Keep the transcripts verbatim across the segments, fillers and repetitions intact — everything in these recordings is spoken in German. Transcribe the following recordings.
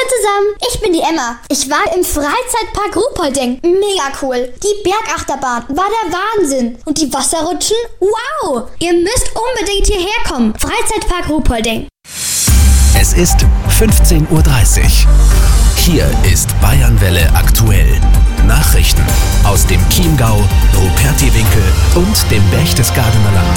zusammen, ich bin die Emma. Ich war im Freizeitpark Ruhpolding. Mega cool. Die Bergachterbahn war der Wahnsinn. Und die Wasserrutschen? Wow! Ihr müsst unbedingt hierher kommen. Freizeitpark Ruhpolding. Es ist fünfzehn Uhr dreißig. Hier ist Bayernwelle aktuell. Nachrichten aus dem Chiemgau, Rupertiwinkel und dem Berchtesgadener Land.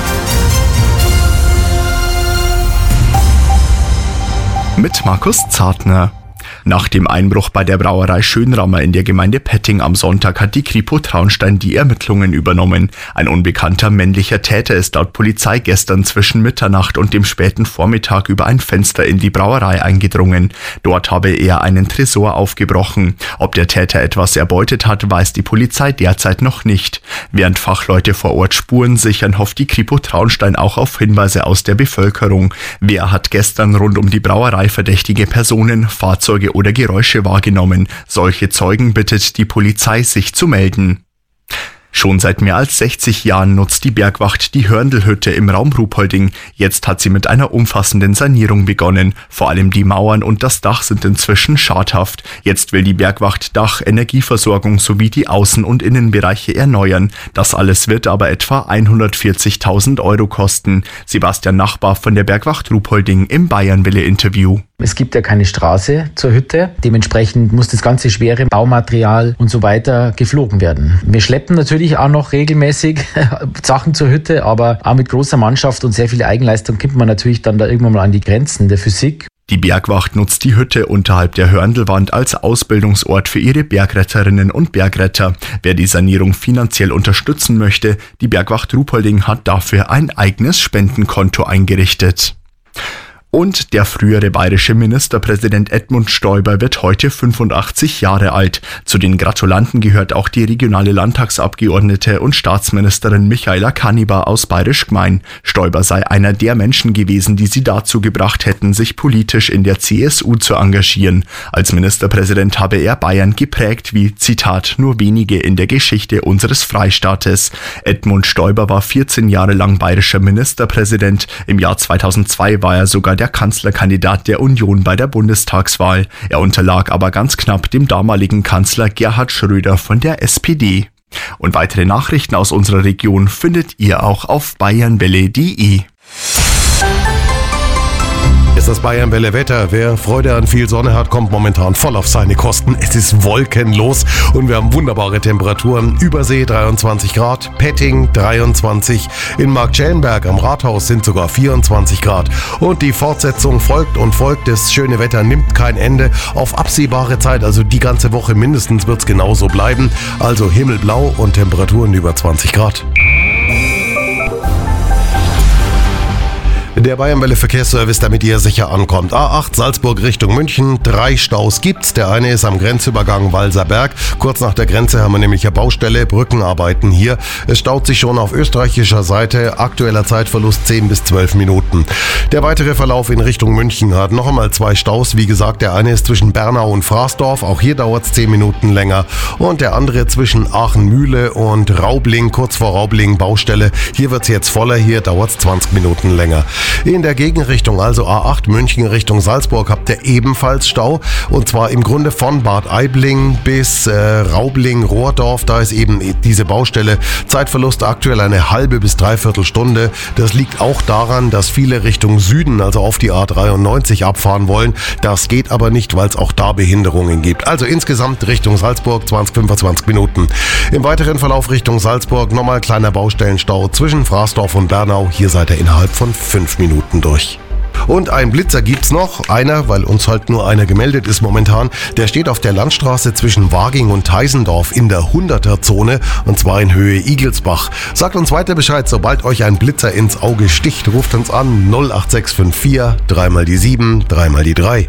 Mit Markus Zartner. Nach dem Einbruch bei der Brauerei Schönrammer in der Gemeinde Petting am Sonntag hat die Kripo Traunstein die Ermittlungen übernommen. Ein unbekannter männlicher Täter ist laut Polizei gestern zwischen Mitternacht und dem späten Vormittag über ein Fenster in die Brauerei eingedrungen. Dort habe er einen Tresor aufgebrochen. Ob der Täter etwas erbeutet hat, weiß die Polizei derzeit noch nicht. Während Fachleute vor Ort Spuren sichern, hofft die Kripo Traunstein auch auf Hinweise aus der Bevölkerung. Wer hat gestern rund um die Brauerei verdächtige Personen, Fahrzeuge oder Geräusche wahrgenommen? Solche Zeugen bittet die Polizei, sich zu melden. Schon seit mehr als sechzig Jahren nutzt die Bergwacht die Hörndelhütte im Raum Ruhpolding. Jetzt hat sie mit einer umfassenden Sanierung begonnen. Vor allem die Mauern und das Dach sind inzwischen schadhaft. Jetzt will die Bergwacht Dach, Energieversorgung sowie die Außen- und Innenbereiche erneuern. Das alles wird aber etwa hundertvierzigtausend Euro kosten. Sebastian Nachbar von der Bergwacht Ruhpolding im Bayernwelle-Interview. Es gibt ja keine Straße zur Hütte. Dementsprechend muss das ganze schwere Baumaterial und so weiter geflogen werden. Wir schleppen natürlich auch noch regelmäßig Sachen zur Hütte, aber auch mit großer Mannschaft und sehr viel Eigenleistung kommt man natürlich dann da irgendwann mal an die Grenzen der Physik. Die Bergwacht nutzt die Hütte unterhalb der Hörndelwand als Ausbildungsort für ihre Bergretterinnen und Bergretter. Wer die Sanierung finanziell unterstützen möchte, die Bergwacht Ruhpolding hat dafür ein eigenes Spendenkonto eingerichtet. Und der frühere bayerische Ministerpräsident Edmund Stoiber wird heute fünfundachtzig Jahre alt. Zu den Gratulanten gehört auch die regionale Landtagsabgeordnete und Staatsministerin Michaela Kannibar aus Bayerisch Gmein. Stoiber sei einer der Menschen gewesen, die sie dazu gebracht hätten, sich politisch in der C S U zu engagieren. Als Ministerpräsident habe er Bayern geprägt wie, Zitat, nur wenige in der Geschichte unseres Freistaates. Edmund Stoiber war vierzehn Jahre lang bayerischer Ministerpräsident. Im Jahr zweitausendzwei war er sogar der Kanzlerkandidat der Union bei der Bundestagswahl. Er unterlag aber ganz knapp dem damaligen Kanzler Gerhard Schröder von der S P D. Und weitere Nachrichten aus unserer Region findet ihr auch auf bayernwelle punkt de. Ist das Bayernwelle Wetter. Wer Freude an viel Sonne hat, kommt momentan voll auf seine Kosten. Es ist wolkenlos und wir haben wunderbare Temperaturen. Übersee dreiundzwanzig Grad, Petting dreiundzwanzig, in Marktschellenberg am Rathaus sind sogar vierundzwanzig Grad. Und die Fortsetzung folgt und folgt. Das schöne Wetter nimmt kein Ende. Auf absehbare Zeit, also die ganze Woche mindestens, wird es genauso bleiben. Also himmelblau und Temperaturen über zwanzig Grad. Der Bayernwelle Verkehrsservice, damit ihr sicher ankommt. A acht Salzburg Richtung München. Drei Staus gibt's. Der eine ist am Grenzübergang Walserberg. Kurz nach der Grenze haben wir nämlich eine Baustelle, Brückenarbeiten hier. Es staut sich schon auf österreichischer Seite. Aktueller Zeitverlust zehn bis zwölf Minuten. Der weitere Verlauf in Richtung München hat noch einmal zwei Staus. Wie gesagt, der eine ist zwischen Bernau und Fraßdorf. Auch hier dauert's zehn Minuten länger. Und der andere zwischen Aachen-Mühle und Raubling, kurz vor Raubling Baustelle. Hier wird's jetzt voller. Hier dauert's zwanzig Minuten länger. In der Gegenrichtung, also A acht München Richtung Salzburg, habt ihr ebenfalls Stau. Und zwar im Grunde von Bad Aibling bis äh, Raubling, Rohrdorf. Da ist eben diese Baustelle. Zeitverlust aktuell eine halbe bis dreiviertel Stunde. Das liegt auch daran, dass viele Richtung Süden, also auf die A dreiundneunzig abfahren wollen. Das geht aber nicht, weil es auch da Behinderungen gibt. Also insgesamt Richtung Salzburg zwanzig, fünfundzwanzig Minuten. Im weiteren Verlauf Richtung Salzburg nochmal kleiner Baustellenstau zwischen Fraßdorf und Bernau. Hier seid ihr innerhalb von fünf Minuten durch. Und ein Blitzer gibt's noch, einer, weil uns halt nur einer gemeldet ist momentan, der steht auf der Landstraße zwischen Waging und Teisendorf in der hunderter-Zone und zwar in Höhe Igelsbach. Sagt uns weiter Bescheid, sobald euch ein Blitzer ins Auge sticht, ruft uns an null acht sechs fünf vier, dreimal die sieben, dreimal die drei.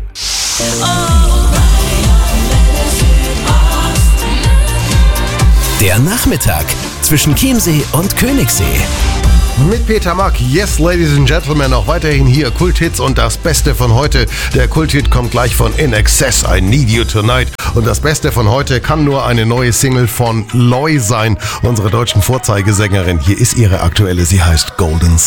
Der Nachmittag zwischen Chiemsee und Königssee. Mit Peter Mack. Yes, ladies and gentlemen, auch weiterhin hier Kulthits und das Beste von heute. Der Kulthit kommt gleich von In Excess, I Need You Tonight. Und das Beste von heute kann nur eine neue Single von Loy sein, unserer deutschen Vorzeigesängerin. Hier ist ihre aktuelle, sie heißt Golden Sun.